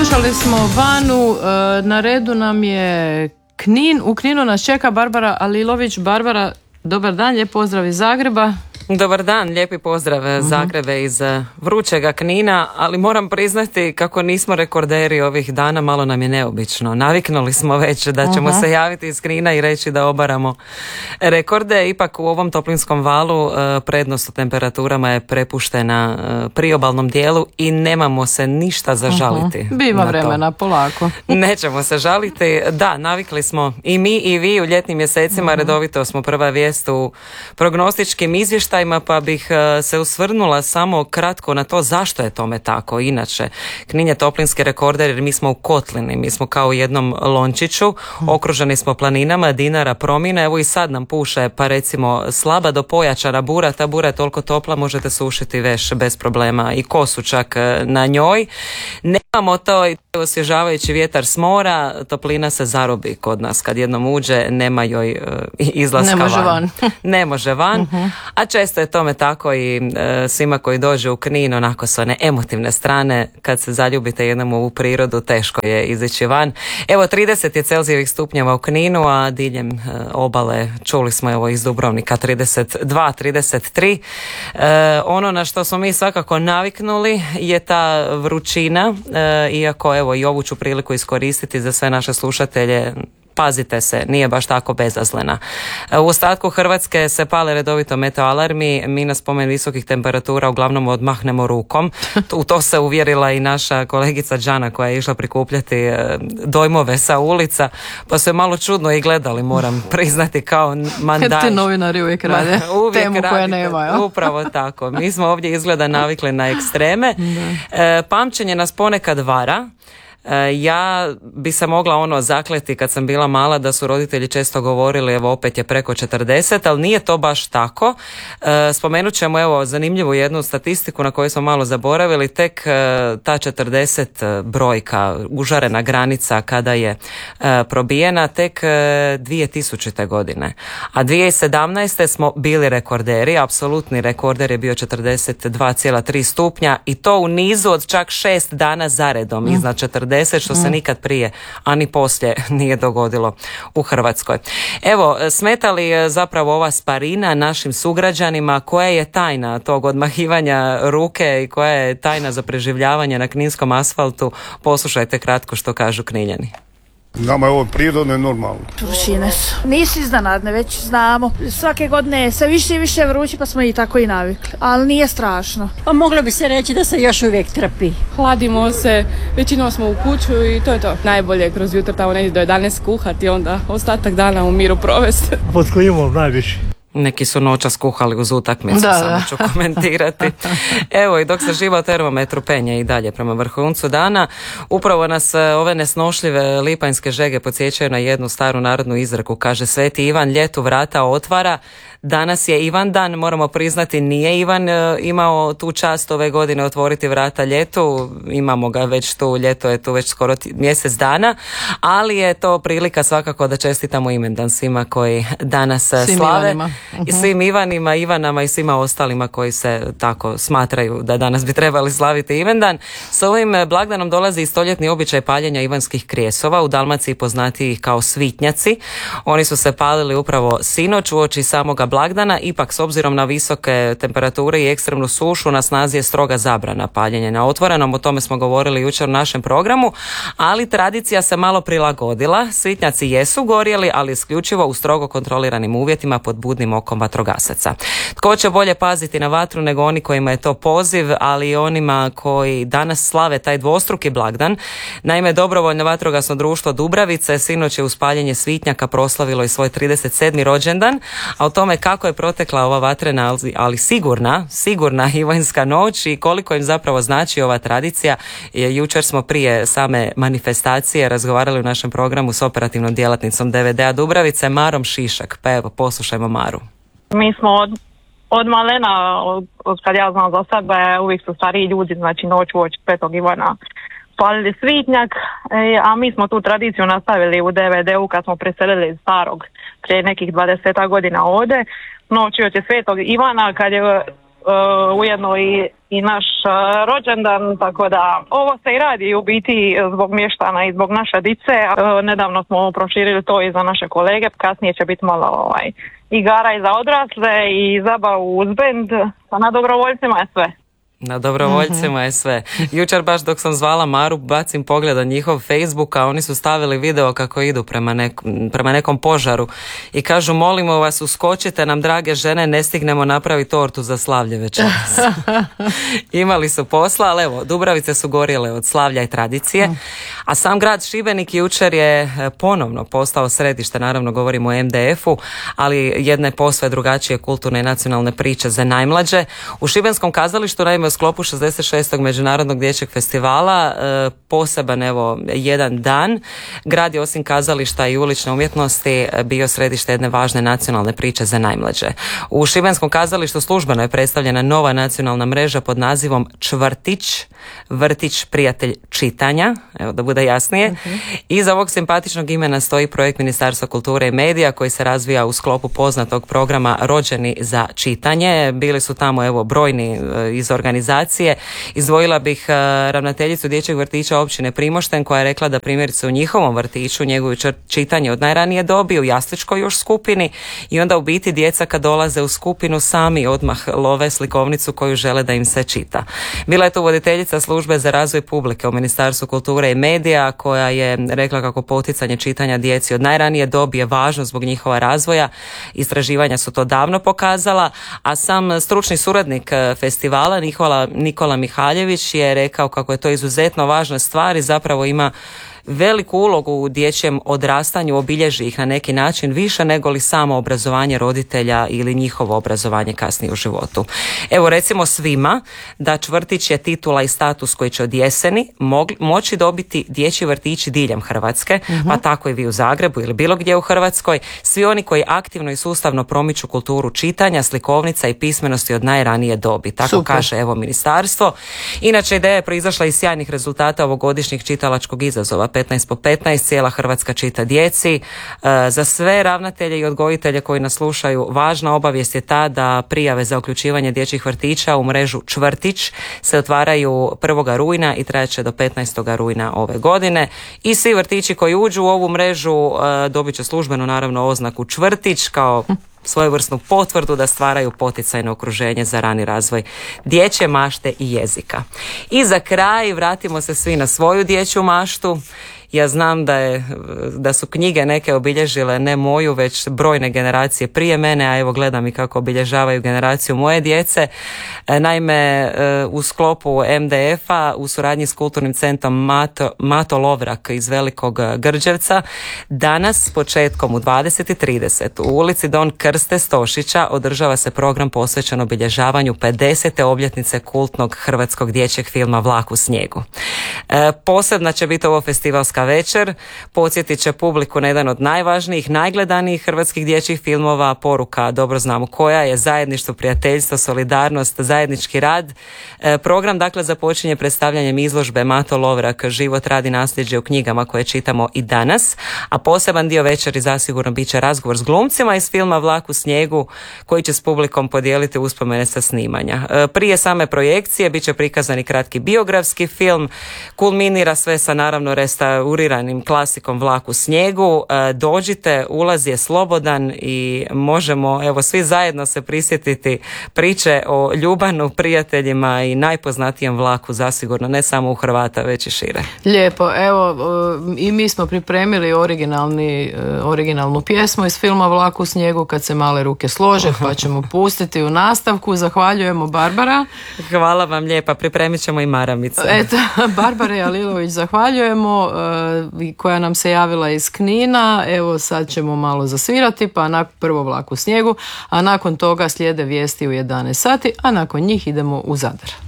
Slušali smo Vanu, na redu nam je Knin. U Kninu nas čeka Barbara Alilović. Barbara, dobar dan, lijep pozdrav iz Zagreba. Dobar dan, lijepi pozdrav Zagrebe iz vrućega Knina, ali moram priznati kako nismo rekorderi ovih dana, malo nam je neobično. Naviknuli smo već da ćemo se javiti iz Knina i reći da obaramo rekorde. Ipak u ovom toplinskom valu prednost u temperaturama je prepuštena priobalnom dijelu i nemamo se ništa za žaliti. Biva vremena, polako. Nećemo se žaliti. Da, navikli smo i mi i vi u ljetnim mjesecima, redovito smo prva vijest u prognostičkim izvještajima, pa bih se osvrnula samo kratko na to zašto je tome tako. Inače, Knin je toplinski rekorder jer mi smo u kotlini, mi smo kao u jednom lončiću, okruženi smo planinama, Dinara, Promina, evo i sad nam puše pa recimo slaba do pojačana bura, ta bura je toliko topla, možete sušiti veš bez problema i kosu čak na njoj. Nemamo to osvježavajući vjetar s mora, toplina se zarobi kod nas, kad jednom uđe nema joj izlaska van. Ne može van, a često je tome tako i svima koji dođu u Knin, onako s one emotivne strane, kad se zaljubite jednom u prirodu, teško je izići van. Evo 30 je Celzijevih stupnjeva u Kninu, a diljem obale, čuli smo evo iz Dubrovnika 32, 33. Ono na što smo mi svakako naviknuli je ta vrućina, iako evo i ovu ću priliku iskoristiti za sve naše slušatelje. Pazite se, nije baš tako bezazlena. U ostatku Hrvatske se pale redovito meteoalarmi, mi na spomen visokih temperatura uglavnom odmahnemo rukom. U to se uvjerila i naša kolegica Đana koja je išla prikupljati dojmove sa ulica, pa su je malo čudno i gledali, moram priznati, kao mandaj. Kad ti novinari uvijek rade temu koje nema. Upravo tako. Mi smo ovdje izgleda navikli na ekstreme. Pamćenje nas ponekad vara. Ja bi se mogla zakleti kad sam bila mala da su roditelji često govorili evo opet je preko 40, ali nije to baš tako. Spomenut ćemo evo zanimljivu jednu statistiku na koju smo malo zaboravili, tek ta 40 brojka, užarena granica kada je probijena tek 2000. godine. A 2017. smo bili rekorderi, apsolutni rekorder je bio 42,3 stupnja i to u nizu od čak 6 dana zaredom iznad 40, što se nikad prije, a ni poslije nije dogodilo u Hrvatskoj. Evo, smeta li zapravo ova sparina našim sugrađanima? Koja je tajna tog odmahivanja ruke i koja je tajna za preživljavanje na kninskom asfaltu? Poslušajte kratko što kažu Kninjani. Nama je ovo prirodno i normalno. Vrućine su. Nisu iznenadne, već znamo. Svake godine je sve više i više vrući, pa smo i tako i navikli. Ali nije strašno. Pa moglo bi se reći da se još uvijek trpi. Hladimo se, većinom smo u kuću i to je to. Najbolje kroz jutro tamo negdje do 11 kuhati, onda ostatak dana u miru provesti. Pod klimom najviše. Neki su noćas kuhali uz utakmicu, samo ću komentirati. Evo i dok se živa termometru penje i dalje prema vrhuncu dana, upravo nas ove nesnošljive lipanjske žege podsjećaju na jednu staru narodnu izreku. Kaže, Sveti Ivan ljetu vrata otvara. Danas je Ivan dan, moramo priznati nije Ivan imao tu čast ove godine otvoriti vrata ljetu, imamo ga već tu, ljeto je tu već skoro mjesec dana, ali je to prilika svakako da čestitamo imendan svima koji danas svim slave. Ivanima. I svim Ivanima, Ivanama i svima ostalima koji se tako smatraju da danas bi trebali slaviti imendan. S ovim blagdanom dolazi i stoljetni običaj paljenja ivanskih krijesova, u Dalmaciji poznatiji kao svitnjaci. Oni su se palili upravo sinoć uoči samoga blagdana, ipak s obzirom na visoke temperature i ekstremnu sušu na snazi je stroga zabrana paljenja na otvorenom, o tome smo govorili jučer u našem programu, ali tradicija se malo prilagodila. Svitnjaci jesu gorjeli, ali isključivo u strogo kontroliranim uvjetima pod budnim okom vatrogasaca. Tko će bolje paziti na vatru nego oni kojima je to poziv, ali i onima koji danas slave taj dvostruki blagdan. Naime, dobrovoljno vatrogasno društvo Dubravice sinoć je uz paljenje svitnjaka proslavilo i svoj 37. rođendan, a o tome kako je protekla ova vatrena, ali sigurna ivanjska noć i koliko im zapravo znači ova tradicija. Jučer smo prije same manifestacije razgovarali u našem programu s operativnom djelatnicom DVD-a Dubravice, Marom Šišak. Pa evo, poslušajmo Maru. Mi smo od malena, od kad ja znam za sebe, uvijek su stariji ljudi, znači noć uoči Svetog Ivana palili svitnjak, a mi smo tu tradiciju nastavili u DVD-u kad smo preselili iz starog prije nekih 20 godina ovdje. Noć uoči Svetog Ivana, kad je ujedno i naš rođendan, tako da ovo se i radi u biti zbog mještana i zbog naše dice. Nedavno smo proširili to i za naše kolege, kasnije će biti malo igara i za odrasle i zabavu uz bend, pa na dobrovoljcima je sve. Na dobrovoljcima je sve. Jučer baš dok sam zvala Maru, bacim pogled na njihov Facebook, a oni su stavili video kako idu prema nekom požaru i kažu, molimo vas, uskočite nam, drage žene, ne stignemo napraviti tortu za slavlje večeras. Imali su posla, ali evo, Dubravice su gorjele od slavlja i tradicije, a sam grad Šibenik jučer je ponovno postao središte, naravno govorimo o MDF-u, ali jedne posve drugačije kulturne i nacionalne priče za najmlađe. U Šibenskom kazalištu, naime, u sklopu 66. Međunarodnog dječjeg festivala poseban jedan dan. Grad je osim kazališta i ulične umjetnosti bio središte jedne važne nacionalne priče za najmlađe. U Šibenskom kazalištu službeno je predstavljena nova nacionalna mreža pod nazivom Čvrtić, vrtić prijatelj čitanja, evo da bude jasnije. Iza ovog simpatičnog imena stoji projekt Ministarstva kulture i medija koji se razvija u sklopu poznatog programa Rođeni za čitanje. Bili su tamo brojni iz organizacije. Izdvojila bih ravnateljicu dječjeg vrtića općine Primošten koja je rekla da primjerice u njihovom vrtiću njeguju čitanje od najranije dobi u jasličkoj još skupini i onda u biti djeca kad dolaze u skupinu sami odmah love slikovnicu koju žele da im se čita. Bila je tu voditeljica službe za razvoj publike u Ministarstvu kulture i medija koja je rekla kako poticanje čitanja djeci od najranije dobi je važno zbog njihova razvoja. Istraživanja su to davno pokazala, a sam stručni suradnik festivala Nikola Mihaljević je rekao kako je to izuzetno važna stvar i zapravo ima veliku ulogu u dječjem odrastanju, obilježi ih na neki način više nego li samo obrazovanje roditelja ili njihovo obrazovanje kasnije u životu. Evo recimo svima da Čvrtić je titula i status koji će od jeseni moći dobiti dječji vrtići diljem Hrvatske, pa tako i vi u Zagrebu ili bilo gdje u Hrvatskoj, svi oni koji aktivno i sustavno promiču kulturu čitanja, slikovnica i pismenosti od najranije dobi. Tako super. Kaže ministarstvo. Inače ideja je proizašla iz sjajnih rezultata ovogodišnjeg čitalačkog izazova 15 po 15, cijela Hrvatska čita djeci. Za sve ravnatelje i odgojitelje koji nas slušaju, važna obavijest je ta da prijave za uključivanje dječjih vrtića u mrežu Čvrtić se otvaraju 1. rujna i trajaće do 15. rujna ove godine. I svi vrtići koji uđu u ovu mrežu dobit će službeno naravno oznaku Čvrtić kao svojevrsnu potvrdu da stvaraju poticajno okruženje za rani razvoj dječje mašte i jezika. I za kraj vratimo se svi na svoju dječju maštu. Ja znam da su knjige neke obilježile ne moju, već brojne generacije prije mene, a evo gledam i kako obilježavaju generaciju moje djece. Naime, u sklopu MDF-a u suradnji s Kulturnim centrom Mato Lovrak iz Velikog Grđevca danas početkom u 20:30 u ulici Don Krste Stošića održava se program posvećen obilježavanju 50. obljetnice kultnog hrvatskog dječjeg filma Vlak u snijegu. Posebna će biti ovo festivalska večer, podsjetit će publiku na jedan od najvažnijih, najgledanijih hrvatskih dječjih filmova. Poruka dobro znamo koja je: zajedništvo, prijateljstvo, solidarnost, zajednički rad. Program dakle započinje predstavljanjem izložbe Mato Lovrak Život, rad i nasljeđe u knjigama koje čitamo i danas, a poseban dio večeri zasigurno bit će razgovor s glumcima iz filma Vlak u snijegu koji će s publikom podijeliti uspomene sa snimanja. Prije same projekcije bit će prikazani kratki biografski film, kulminira sve sa naravno restauriranim klasikom Vlak u snijegu. Dođite, ulaz je slobodan i možemo svi zajedno se prisjetiti priče o Ljubanu, prijateljima i najpoznatijem vlaku zasigurno, ne samo u Hrvata već i šire. Lijepo, evo i mi smo pripremili originalnu pjesmu iz filma Vlak u snijegu, Kad se male ruke slože, pa ćemo pustiti u nastavku. Zahvaljujemo, Barbara. Hvala vam lijepa, pripremit ćemo i maramice. Eto, Barbara Jalilović zahvaljujemo, koja nam se javila iz Knina. Evo sad ćemo malo zasvirati, pa prvo Vlak u snijegu, a nakon toga slijede vijesti u 11 sati, a nakon njih idemo u Zadar.